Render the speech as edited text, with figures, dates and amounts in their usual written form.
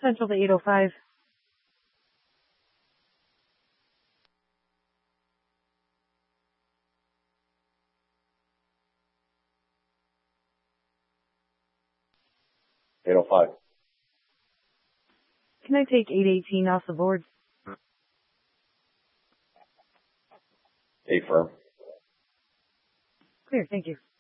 Central to 805. Can I take 818 off the board? Firm. Clear, thank you.